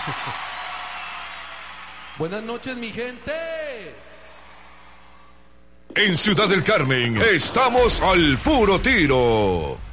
Buenas noches, mi gente. En Ciudad del Carmen estamos al puro tiro.